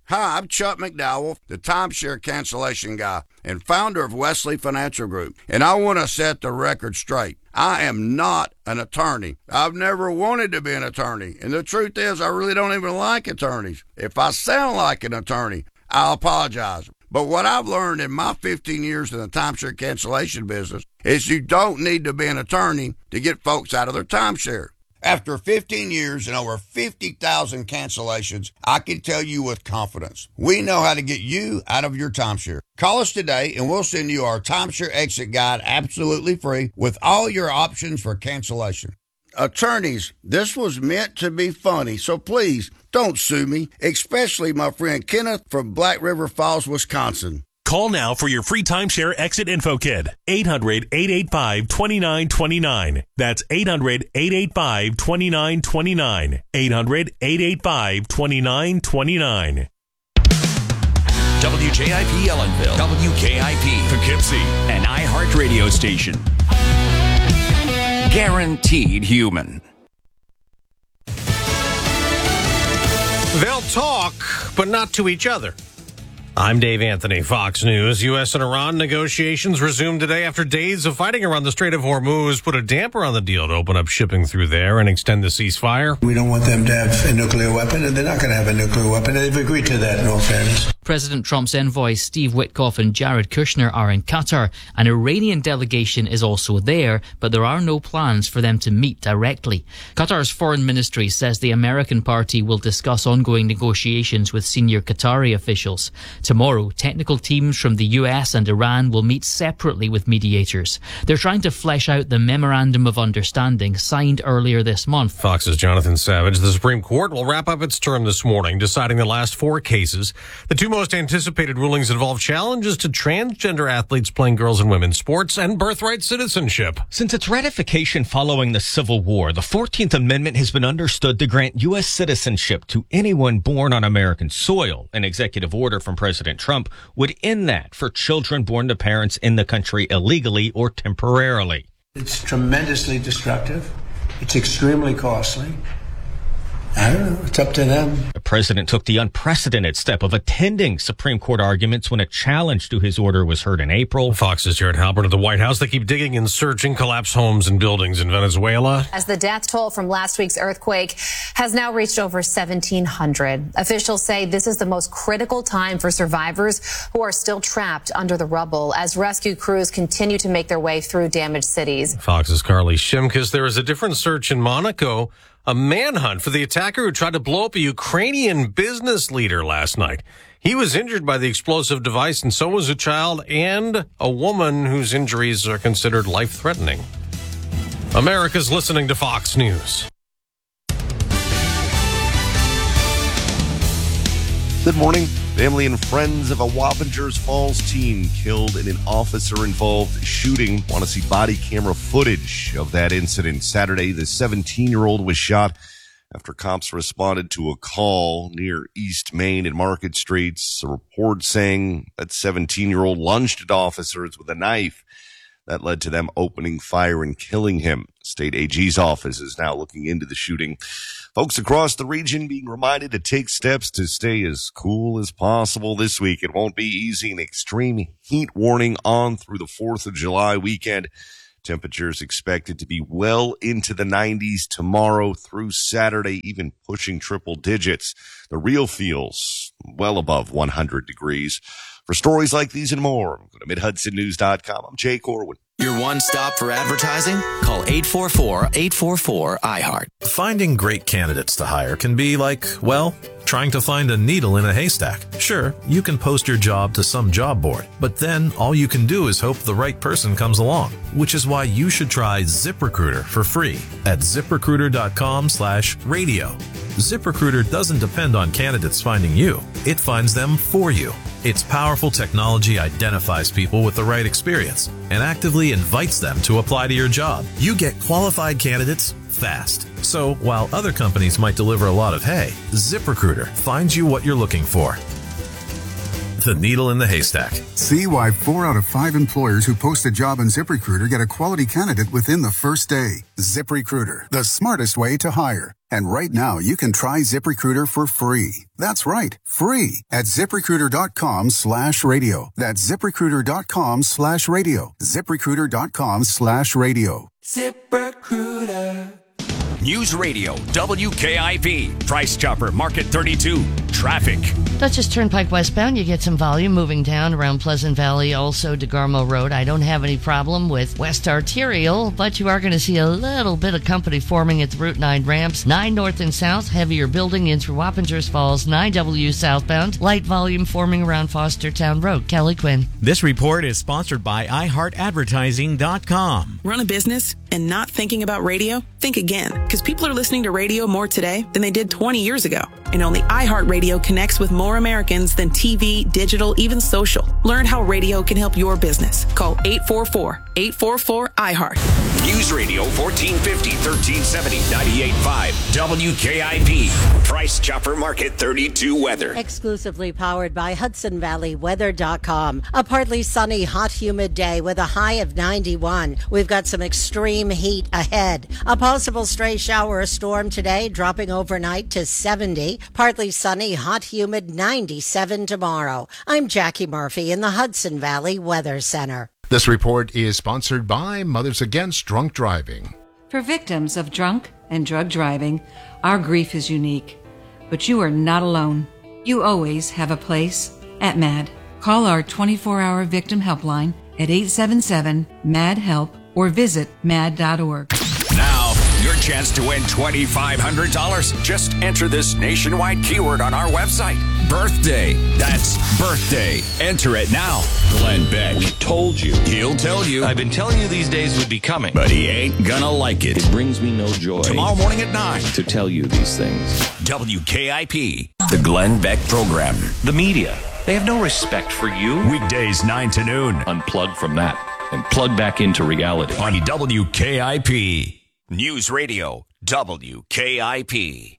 Hi, I'm Chuck McDowell, the timeshare cancellation guy and founder of Wesley Financial Group, and I want to set the record straight. I am not an attorney. I've never wanted to be an attorney, and the truth is I really don't even like attorneys. If I sound like an attorney, I'll apologize. But what I've learned in my 15 years in the timeshare cancellation business is you don't need to be an attorney to get folks out of their timeshare. After 15 years and over 50,000 cancellations, I can tell you with confidence, we know how to get you out of your timeshare. Call us today and we'll send you our timeshare exit guide absolutely free with all your options for cancellation. Attorneys, this was meant to be funny, so please don't sue me, especially my friend Kenneth from Black River Falls, Wisconsin. Call now for your free timeshare exit info kit. 800-885-2929. That's 800-885-2929. 800-885-2929. WJIP Ellenville, WKIP Poughkeepsie, an iHeart radio station. Guaranteed human. They'll talk, but not to each other. I'm Dave Anthony, Fox News. U.S. and Iran negotiations resumed today after days of fighting around the Strait of Hormuz put a damper on the deal to open up shipping through there and extend the ceasefire. We don't want them to have a nuclear weapon, and they're not going to have a nuclear weapon. They've agreed to that, in all fairness. President Trump's envoys Steve Witkoff and Jared Kushner are in Qatar. An Iranian delegation is also there, but there are no plans for them to meet directly. Qatar's foreign ministry says the American party will discuss ongoing negotiations with senior Qatari officials. Tomorrow, technical teams from the US and Iran will meet separately with mediators. They're trying to flesh out the Memorandum of Understanding signed earlier this month. Fox's Jonathan Savage. The Supreme Court will wrap up its term this morning, deciding the last 4 cases. The 2 most anticipated rulings involve challenges to transgender athletes playing girls and women's sports and birthright citizenship. Since its ratification following the Civil War, the 14th Amendment has been understood to grant U.S. citizenship to anyone born on American soil. An executive order from President Trump would end that for children born to parents in the country illegally or temporarily. It's tremendously destructive. It's extremely costly. I don't know. It's up to them. The president took the unprecedented step of attending Supreme Court arguments when a challenge to his order was heard in April. Fox's Jared Halpern at the White House. They keep digging and searching collapsed homes and buildings in Venezuela. As the death toll from last week's earthquake has now reached over 1,700. Officials say this is the most critical time for survivors who are still trapped under the rubble as rescue crews continue to make their way through damaged cities. Fox's Carly Shimkus. There is a different search in Monaco. A manhunt for the attacker who tried to blow up a Ukrainian business leader last night. He was injured by the explosive device, and so was a child and a woman whose injuries are considered life-threatening. America's listening to Fox News. Good morning. Family and friends of a Wappingers Falls teen killed in an officer-involved shooting want to see body camera footage of that incident. Saturday, the 17-year-old was shot after cops responded to a call near East Main and Market Streets. A report saying that 17-year-old lunged at officers with a knife. That led to them opening fire and killing him. State AG's office is now looking into the shooting. Folks across the region being reminded to take steps to stay as cool as possible this week. It won't be easy. An extreme heat warning on through the 4th of July weekend. Temperatures expected to be well into the 90s tomorrow through Saturday, even pushing triple digits. The real feels well above 100 degrees. For stories like these and more, go to MidHudsonNews.com. I'm Jay Corwin. Your one stop for advertising? Call 844-844-iHeart. Finding great candidates to hire can be like, well, trying to find a needle in a haystack. Sure, you can post your job to some job board, but then all you can do is hope the right person comes along, which is why you should try ZipRecruiter for free at ZipRecruiter.com/radio. ZipRecruiter doesn't depend on candidates finding you. It finds them for you. Its powerful technology identifies people with the right experience and actively invites them to apply to your job. You get qualified candidates fast. So while other companies might deliver a lot of hay, ZipRecruiter finds you what you're looking for. The needle in the haystack. See why 4 out of 5 employers who post a job on ZipRecruiter get a quality candidate within the first day. ZipRecruiter, the smartest way to hire. And right now, you can try ZipRecruiter for free. That's right, free at ZipRecruiter.com/radio. That's ZipRecruiter.com/radio. ZipRecruiter.com/radio. ZipRecruiter. News Radio WKIP. Price Chopper Market 32. Traffic. Dutchess Turnpike westbound, you get some volume moving down around Pleasant Valley, also DeGarmo Road. I don't have any problem with West Arterial, but you are going to see a little bit of company forming at the Route 9 ramps. 9 north and south, heavier building in through Wappingers Falls. 9W southbound, light volume forming around Fostertown Road. Kelly Quinn. This report is sponsored by iHeartAdvertising.com. Run a business and not thinking about radio? Think again, because people are listening to radio more today than they did 20 years ago. And only iHeartRadio connects with more Americans than TV, digital, even social. Learn how radio can help your business. Call 844-844-iHeart. News Radio 1450, 1370, 98.5 WKIP. Price Chopper Market 32 weather. Exclusively powered by HudsonValleyWeather.com. A partly sunny, hot, humid day with a high of 91. We've got some extreme heat ahead. A possible stray shower or storm today, dropping overnight to 70. Partly sunny, hot, humid, 97 tomorrow. I'm Jackie Murphy in the Hudson Valley Weather Center. This report is sponsored by Mothers Against Drunk Driving. For victims of drunk and drug driving, our grief is unique. But you are not alone. You always have a place at MAD. Call our 24-hour victim helpline at 877-MAD-HELP or visit mad.org. Now, your chance to win $2,500. Just enter this nationwide keyword on our website. Birthday. That's birthday. Enter it now. Glenn Beck. We told you. He'll tell you. I've been telling you these days would be coming. But he ain't gonna like it. It brings me no joy. Tomorrow morning at 9. To tell you these things. WKIP. The Glenn Beck Program. The media. They have no respect for you. Weekdays 9 to noon. Unplug from that and plug back into reality. On WKIP. News Radio WKIP.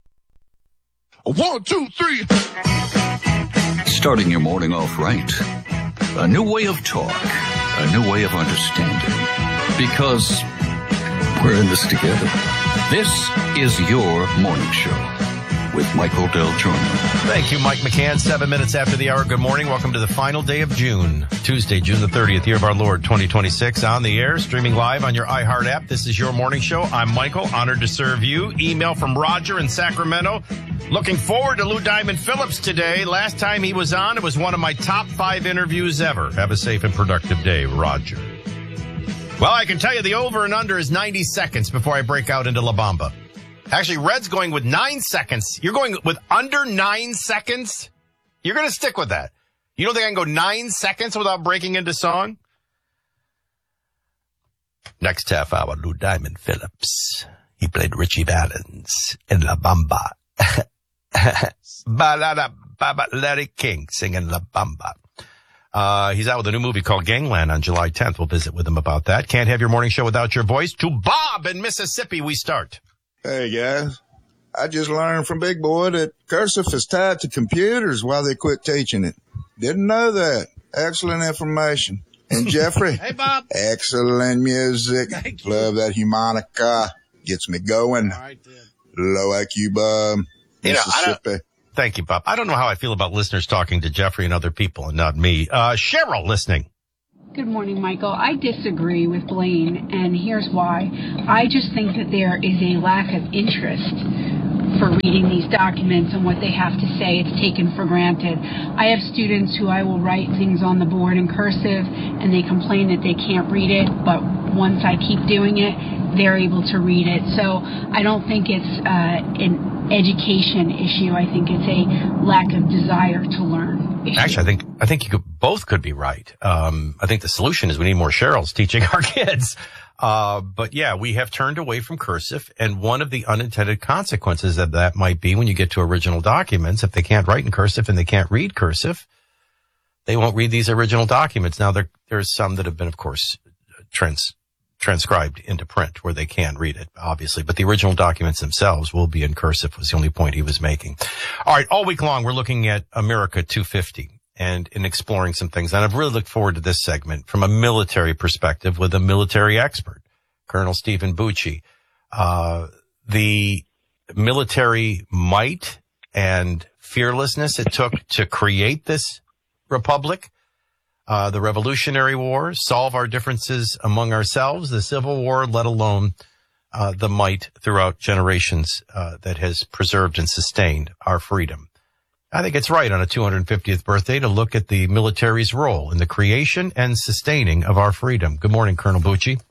1, 2, 3. Starting your morning off right. A new way of talk. A new way of understanding. Because we're in this together. This is your morning show with Michael Del Giorno. Thank you, Mike McCann. 7 minutes after the hour. Good morning. Welcome to the final day of June. Tuesday, June the 30th, year of our Lord, 2026. On the air, streaming live on your iHeart app. This is your morning show. I'm Michael, honored to serve you. Email from Roger in Sacramento. Looking forward to Lou Diamond Phillips today. Last time he was on, it was one of my top 5 interviews ever. Have a safe and productive day, Roger. Well, I can tell you the over and under is 90 seconds before I break out into La Bamba. Actually, Red's going with 9 seconds. You're going with under 9 seconds? You're going to stick with that. You don't think I can go 9 seconds without breaking into song? Next half hour, Lou Diamond Phillips. He played Richie Valens in La Bamba. Larry King singing La Bamba. He's out with a new movie called Gangland on July 10th. We'll visit with him about that. Can't have your morning show without your voice. To Bob in Mississippi, we start. Hey, guys. I just learned from Big Boy that cursive is tied to computers while they quit teaching it. Didn't know that. Excellent information. And Jeffrey. Hey, Bob. Excellent music. Love that harmonica. Gets me going. All right, low IQ, Bob. Mississippi. Thank you, Bob. I don't know how I feel about listeners talking to Jeffrey and other people and not me. Cheryl listening. Good morning, Michael. I disagree with Blaine, and here's why. I just think that there is a lack of interest for reading these documents and what they have to say. It's taken for granted. I have students who I will write things on the board in cursive, and they complain that they can't read it, but once I keep doing it, they're able to read it. So I don't think it's an education issue. I think it's a lack of desire to learn issue. Actually, I think you both could be right. I think the solution is we need more Cheryls teaching our kids. But yeah, we have turned away from cursive, and one of the unintended consequences of that might be when you get to original documents, if they can't write in cursive and they can't read cursive, they won't read these original documents. Now, there's some that have been, of course, transcribed into print where they can read it, obviously, but the original documents themselves will be in cursive was the only point he was making. All right. All week long, we're looking at America 250. and in exploring some things. And I've really looked forward to this segment from a military perspective with a military expert, Colonel Stephen Bucci. The military might and fearlessness it took to create this republic, the Revolutionary War, solve our differences among ourselves, the Civil War, let alone the might throughout generations that has preserved and sustained our freedom. I think it's right on a 250th birthday to look at the military's role in the creation and sustaining of our freedom. Good morning, Colonel Bucci.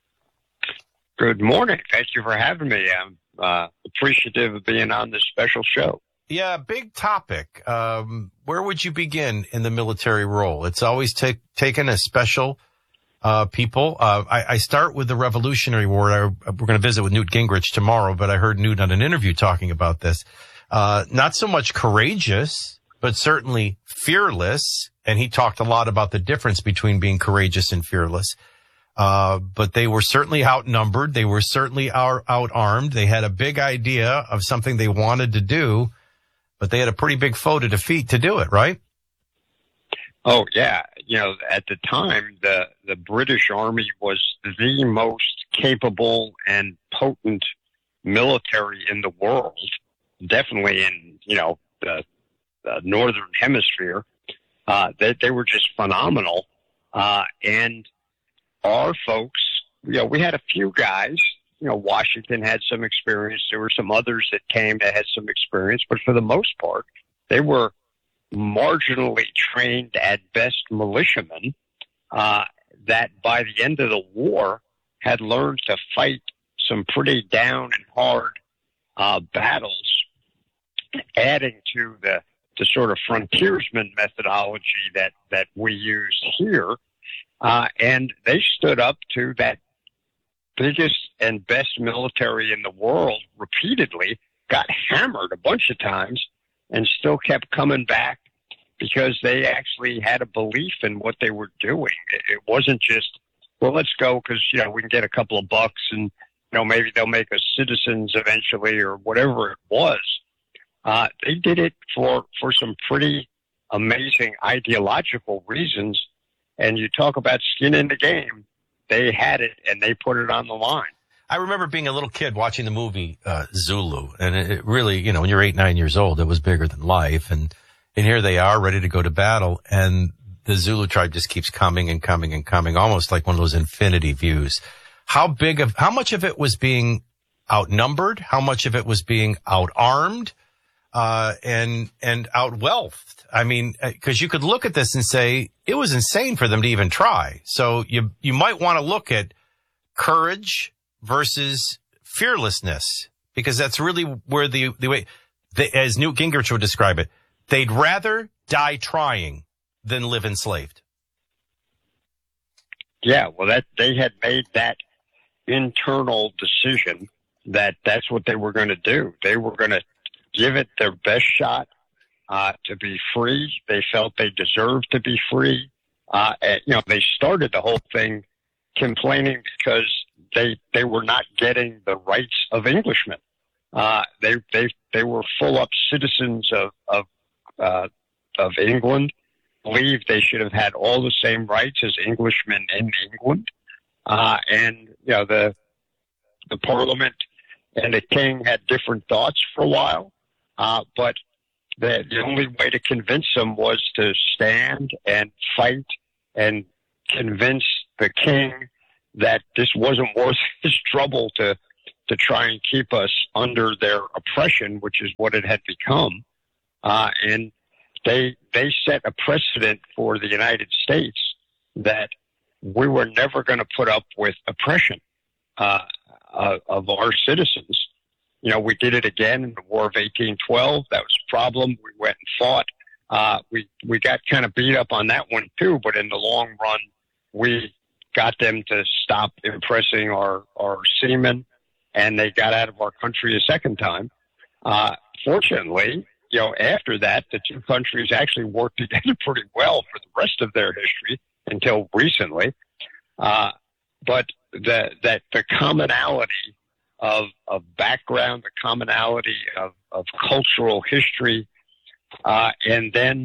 Good morning. Thank you for having me. I'm appreciative of being on this special show. Yeah, big topic. Where would you begin in the military role? It's always taken a special people. I start with the Revolutionary War. We're going to visit with Newt Gingrich tomorrow, but I heard Newt on an interview talking about this. Not so much courageous, but certainly fearless. And he talked a lot about the difference between being courageous and fearless. But they were certainly outnumbered. They were certainly out-armed. They had a big idea of something they wanted to do, but they had a pretty big foe to defeat to do it, right? Oh, yeah. You know, at the time, the British Army was the most capable and potent military in the world, definitely in, the Northern Hemisphere. They were just phenomenal. And our folks, we had a few guys, Washington had some experience. There were some others that came that had some experience, but for the most part, they were marginally trained at best militiamen that by the end of the war had learned to fight some pretty down and hard battles, adding to the sort of frontiersman methodology that we use here. And they stood up to that biggest and best military in the world repeatedly, got hammered a bunch of times, and still kept coming back because they actually had a belief in what they were doing. It wasn't just, well, let's go because, we can get a couple of bucks and, maybe they'll make us citizens eventually or whatever it was. They did it for some pretty amazing ideological reasons. And you talk about skin in the game. They had it, and they put it on the line. I remember being a little kid watching the movie Zulu, and it really, when you're 8, 9 years old, it was bigger than life. And here they are, ready to go to battle, and the Zulu tribe just keeps coming and coming and coming, almost like one of those infinity views. How much of it was being outnumbered? How much of it was being outarmed and outwealthed? I mean, because you could look at this and say it was insane for them to even try. So you might want to look at courage versus fearlessness, because that's really where the way, as Newt Gingrich would describe it, they'd rather die trying than live enslaved. Yeah, well, they had made that internal decision that that's what they were going to do. They were going to give it their best shot to be free. They felt they deserved to be free. They started the whole thing complaining because they were not getting the rights of Englishmen. They were full-up citizens of England, believed they should have had all the same rights as Englishmen in England. And the Parliament and the King had different thoughts for a while, but the only way to convince them was to stand and fight and convince the King that this wasn't worth his trouble to try and keep us under their oppression, which is what it had become. And they set a precedent for the United States that we were never going to put up with oppression of our citizens. We did it again in the War of 1812. That was a problem. We went and fought. We got kind of beat up on that one too, but in the long run, we got them to stop impressing our seamen, and they got out of our country a second time. Fortunately, after that, the two countries actually worked together pretty well for the rest of their history until recently. But the commonality of background, the commonality of cultural history, and then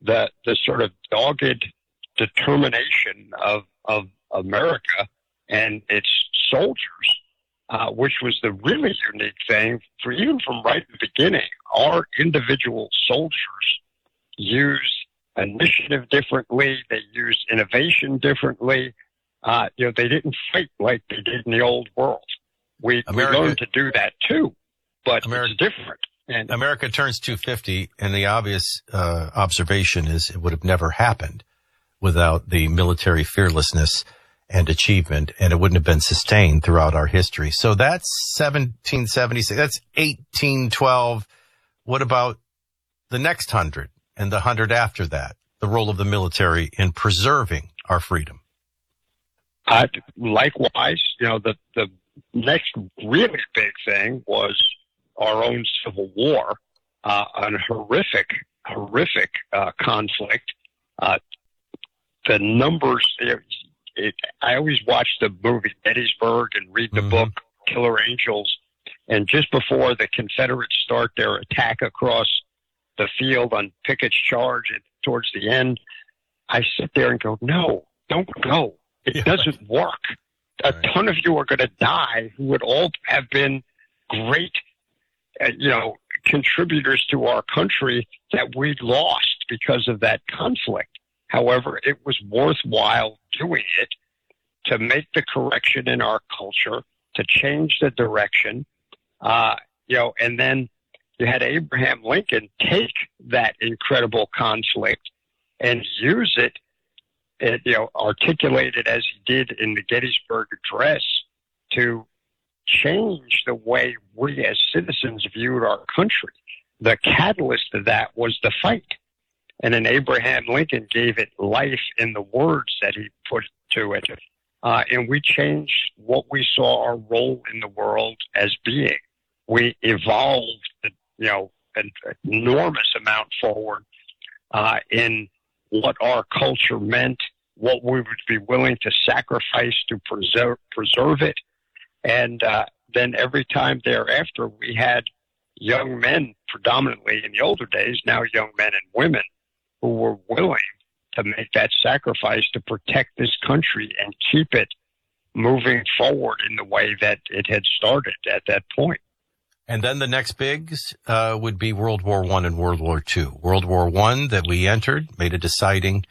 the sort of dogged determination of America and its soldiers, which was the really unique thing. Even from right at the beginning, our individual soldiers used initiative differently. They used innovation differently. They didn't fight like they did in the old world. We learned to do that too, but it's different. And America turns 250, and the obvious observation is it would have never happened without the military fearlessness and achievement, and it wouldn't have been sustained throughout our history. So that's 1776. That's 1812. What about the next 100 and the 100 after that? The role of the military in preserving our freedom. Likewise, the next really big thing was our own Civil War, a horrific conflict. The numbers, I always watch the movie Gettysburg and read the book Killer Angels. And just before the Confederates start their attack across the field on Pickett's charge and towards the end, I sit there and go, no, don't go. It doesn't work. A ton of you are going to die who would all have been great, contributors to our country that we lost because of that conflict. However, it was worthwhile doing it to make the correction in our culture, to change the direction, and then you had Abraham Lincoln take that incredible conflict and use it, articulate it as he did in the Gettysburg Address to change the way we as citizens viewed our country. The catalyst of that was the fight. And then Abraham Lincoln gave it life in the words that he put to it. And we changed what we saw our role in the world as being. We evolved, an enormous amount forward in what our culture meant, what we would be willing to sacrifice to preserve it. And then every time thereafter, we had young men, predominantly in the older days, now young men and women, who were willing to make that sacrifice to protect this country and keep it moving forward in the way that it had started at that point. And then the next bigs would be World War I and World War II. World War I that we entered, made a deciding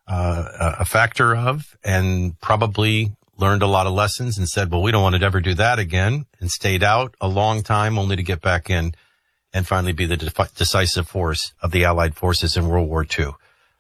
a factor of, and probably learned a lot of lessons and said, well, we don't want to ever do that again, and stayed out a long time only to get back in and finally be the decisive force of the Allied forces in World War II.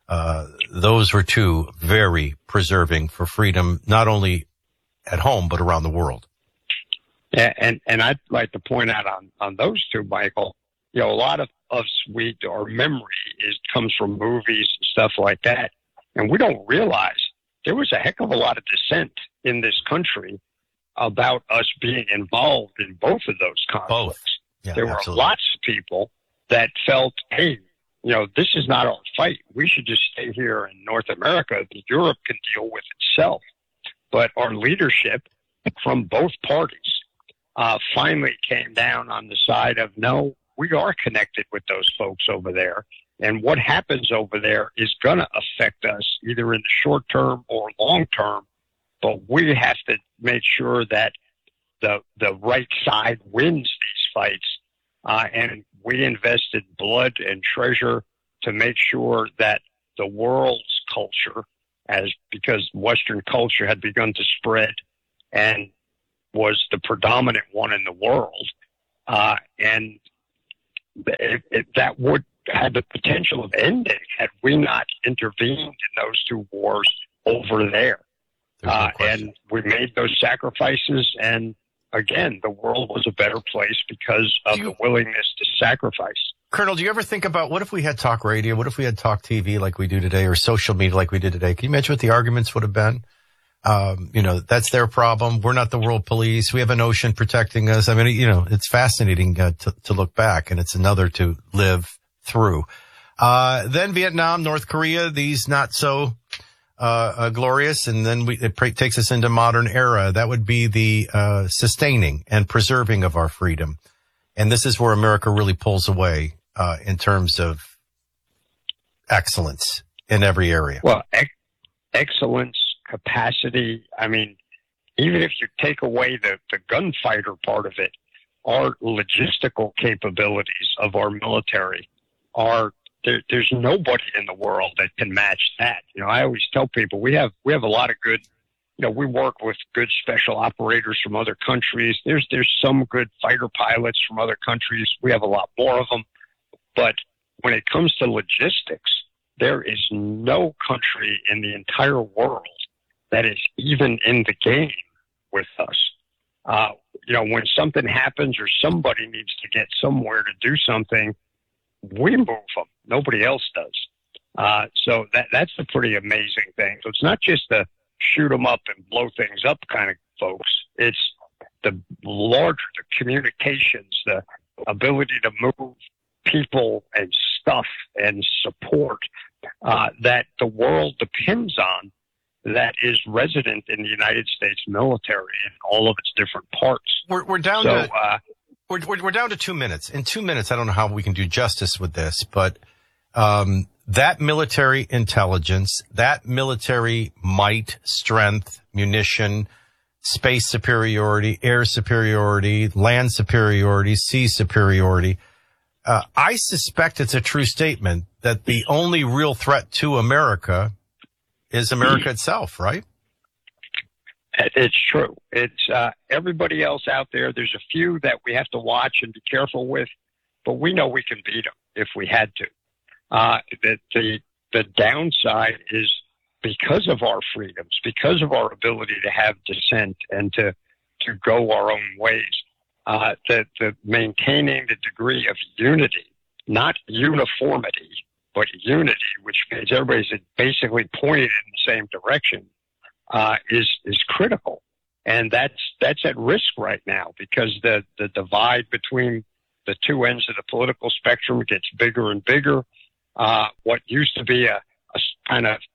Those were two very preserving for freedom, not only at home, but around the world. Yeah, and I'd like to point out on those two, Michael, a lot of us, our memory comes from movies and stuff like that. And we don't realize there was a heck of a lot of dissent in this country about us being involved in both of those conflicts. Yeah, there absolutely. were lots of people that felt, hey, this is not our fight. We should just stay here in North America. Europe can deal with itself. But our leadership from both parties finally came down on the side of, no, we are connected with those folks over there. And what happens over there is going to affect us either in the short term or long term. But we have to make sure that the right side wins these fights. And we invested blood and treasure to make sure that the world's culture, because Western culture had begun to spread and was the predominant one in the world, and that would have the potential of ending had we not intervened in those two wars over there. And we made those sacrifices, and again, the world was a better place because of the willingness to sacrifice. Colonel, do you ever think about what if we had talk radio? What if we had talk TV like we do today, or social media like we did today? Can you imagine what the arguments would have been? That's their problem. We're not the world police. We have an ocean protecting us. I mean, it's fascinating to look back, and it's another to live through. Then Vietnam, North Korea, these not so glorious, and then it takes us into modern era. That would be the sustaining and preserving of our freedom. And this is where America really pulls away in terms of excellence in every area. Well, excellence, capacity. I mean, even if you take away the gunfighter part of it, our logistical capabilities of our military there's nobody in the world that can match that. I always tell people we have a lot of good, we work with good special operators from other countries. There's some good fighter pilots from other countries. We have a lot more of them. But when it comes to logistics, there is no country in the entire world that is even in the game with us. When something happens or somebody needs to get somewhere to do something, we move them. Nobody else does. So that's a pretty amazing thing. So it's not just the shoot them up and blow things up kind of folks. It's the larger, the communications, the ability to move people and stuff and support that the world depends on, that is resident in the United States military in all of its different parts. We're down we're down to 2 minutes. In 2 minutes, I don't know how we can do justice with this, but that military intelligence, that military might, strength, munition, space superiority, air superiority, land superiority, sea superiority, I suspect it's a true statement that the only real threat to America is America itself, right? It's true. It's everybody else out there. There's a few that we have to watch and be careful with, but we know we can beat them if we had to. The downside is because of our freedoms, because of our ability to have dissent and to go our own ways, the maintaining the degree of unity, not uniformity, but unity, which means everybody's basically pointed in the same direction, is critical. And that's at risk right now because the divide between the two ends of the political spectrum gets bigger and bigger. What used to be a kind of,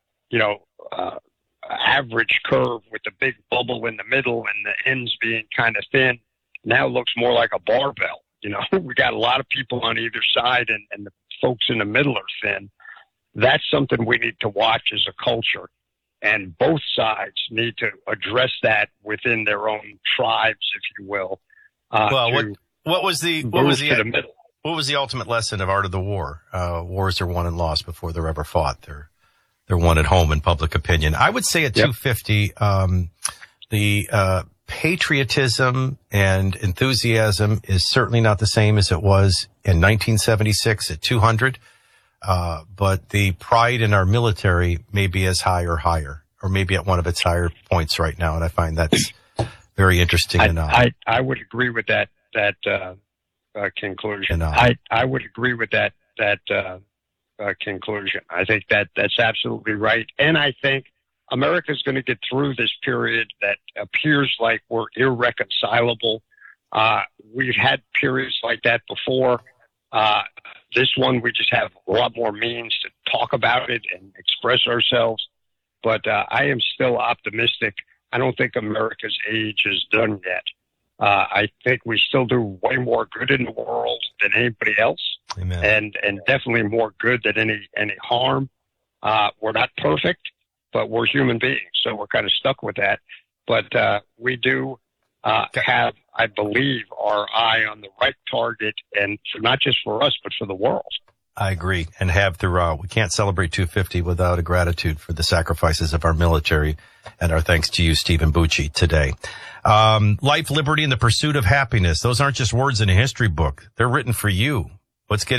average curve with the big bubble in the middle and the ends being kind of thin now looks more like a barbell. We got a lot of people on either side and the folks in the middle are thin. That's something we need to watch as a culture. And both sides need to address that within their own tribes, if you will. What was the ultimate lesson of Art of the War? Wars are won and lost before they're ever fought. They're won at home in public opinion. I would say at 250, the patriotism and enthusiasm is certainly not the same as it was in 1976 at 200. But the pride in our military may be as high or higher, or maybe at one of its higher points right now. And I find that's very interesting. I would agree with that conclusion. I would agree with that conclusion. I think that's absolutely right. And I think America's going to get through this period that appears like we're irreconcilable. We've had periods like that before. This one, we just have a lot more means to talk about it and express ourselves. But I am still optimistic. I don't think America's age is done yet. I think we still do way more good in the world than anybody else. Amen. And definitely more good than any harm. We're not perfect, but we're human beings, so we're kind of stuck with that. But we do have, I believe, our eye on the right target, and not just for us, but for the world. I agree, and have throughout. We can't celebrate 250 without a gratitude for the sacrifices of our military, and our thanks to you, Stephen Bucci, today. Life, liberty, and the pursuit of happiness. Those aren't just words in a history book. They're written for you. What's getting